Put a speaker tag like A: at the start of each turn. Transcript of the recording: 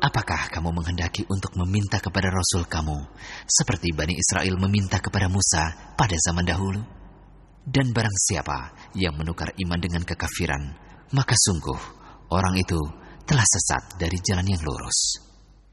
A: Apakah kamu menghendaki untuk meminta kepada Rasul kamu, seperti Bani Israel meminta kepada Musa pada zaman dahulu? Dan barang siapa yang menukar iman dengan kekafiran, maka sungguh orang itu telah sesat dari jalan yang lurus.